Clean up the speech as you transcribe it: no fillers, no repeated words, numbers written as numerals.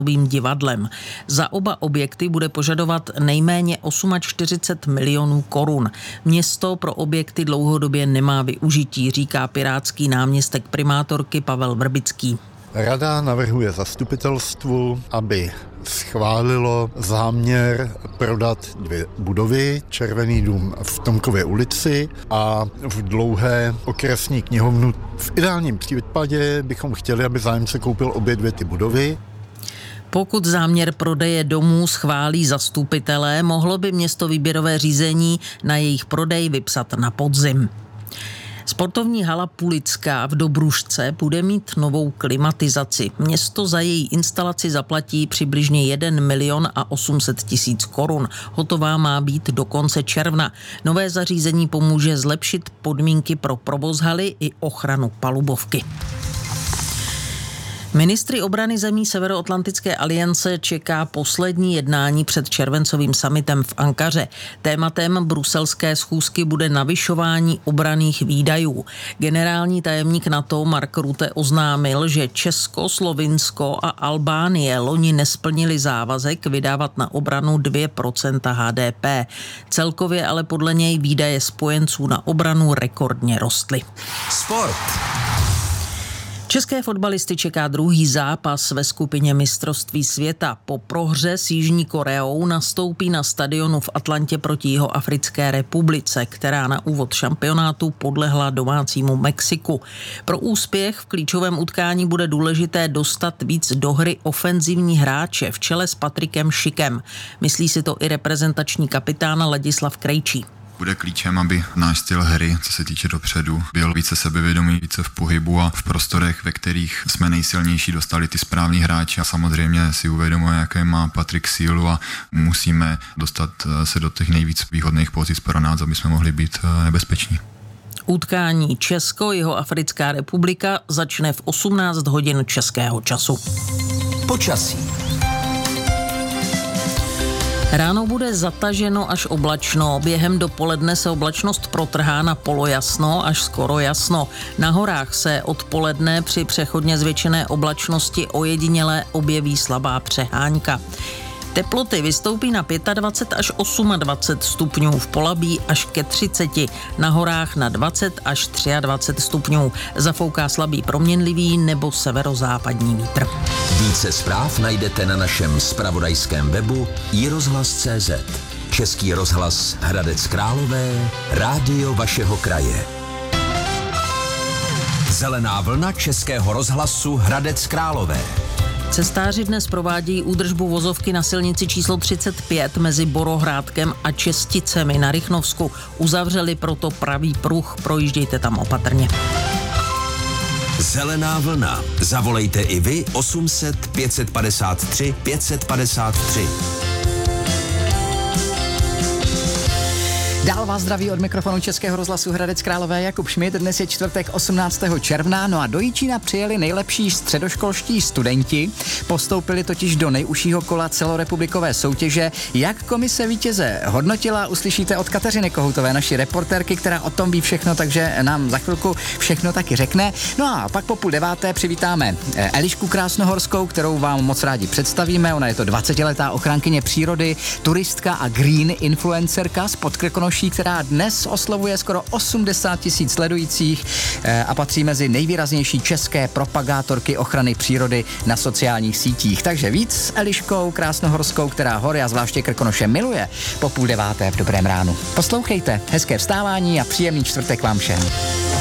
divadlem. Za oba objekty bude požadovat nejméně 48 milionů korun. Město pro objekty dlouhodobě nemá využití, říká pirátský náměstek primátorky Pavel Vrbický. Rada navrhuje zastupitelstvu, aby schválilo záměr prodat 2 budovy, Červený dům v Tomkově ulici a v Dlouhé okresní knihovnu. V ideálním případě bychom chtěli, aby zájemce koupil obě 2 ty budovy. Pokud záměr prodeje domů schválí zastupitelé, mohlo by město výběrové řízení na jejich prodej vypsat na podzim. Sportovní hala Pulická v Dobrušce bude mít novou klimatizaci. Město za její instalaci zaplatí přibližně 1 800 000 korun. Hotová má být do konce června. Nové zařízení pomůže zlepšit podmínky pro provoz haly i ochranu palubovky. Ministry obrany zemí Severoatlantické aliance čeká poslední jednání před červencovým summitem v Ankaře. Tématem bruselské schůzky bude navyšování obranných výdajů. Generální tajemník NATO Mark Rutte oznámil, že Česko, Slovinsko a Albánie loni nesplnili závazek vydávat na obranu 2% HDP. Celkově ale podle něj výdaje spojenců na obranu rekordně rostly. Sport. České fotbalisty čeká druhý zápas ve skupině mistrovství světa. Po prohře s Jižní Koreou nastoupí na stadionu v Atlantě proti Jihoafrické republice, která na úvod šampionátu podlehla domácímu Mexiku. Pro úspěch v klíčovém utkání bude důležité dostat víc do hry ofenzivní hráče v čele s Patrikem Šikem. Myslí si to i reprezentační kapitán Ladislav Krejčí. Bude klíčem, aby náš styl hry, co se týče dopředu, byl více sebevědomý, více v pohybu a v prostorech, ve kterých jsme nejsilnější, dostali ty správní hráči a samozřejmě si uvědomuje, jaké má Patrik sílu a musíme dostat se do těch nejvíc výhodných pozic pro nás, aby jsme mohli být nebezpeční. Utkání Česko-Jihoafrická republika začne v 18 hodin českého času. Počasí. Ráno bude zataženo až oblačno, během dopoledne se oblačnost protrhá na polojasno až skoro jasno. Na horách se odpoledne při přechodně zvětšené oblačnosti ojediněle objeví slabá přehánka. Teploty vystoupí na 25 až 28 stupňů, v Polabí až ke 30, na horách na 20 až 23 stupňů. Zafouká slabý proměnlivý nebo severozápadní vítr. Více zpráv najdete na našem zpravodajském webu iRozhlas.cz. Český rozhlas Hradec Králové, rádio vašeho kraje. Zelená vlna Českého rozhlasu Hradec Králové. Cestáři dnes provádějí údržbu vozovky na silnici číslo 35 mezi Borohrádkem a Česticemi na Rychnovsku. Uzavřeli proto pravý pruh, projíždějte tam opatrně. Zelená vlna. Zavolejte i vy 800 553 553. Dál vás zdraví od mikrofonu Českého rozhlasu Hradec Králové Jakub Šmit. Dnes je čtvrtek 18. června, no a do Jičína přijeli nejlepší středoškolští studenti. Postoupili totiž do nejužšího kola celorepublikové soutěže. Jak komise vítěze hodnotila, uslyšíte od Kateřiny Kohoutové, naší reportérky, která o tom ví všechno, takže nám za chvilku všechno taky řekne. No a pak po 8:30 přivítáme Elišku Krásnohorskou, kterou vám moc rádi představíme. Ona je to 20letá ochránkyně přírody, turistka a green influencerka z Podkrkonoší, která dnes oslovuje skoro 80 000 sledujících a patří mezi nejvýraznější české propagátorky ochrany přírody na sociálních sítích. Takže víc s Eliškou Krásnohorskou, která hory a zvláště Krkonoše miluje, po 8:30 v dobrém ránu. Poslouchejte, hezké vstávání a příjemný čtvrtek vám všem.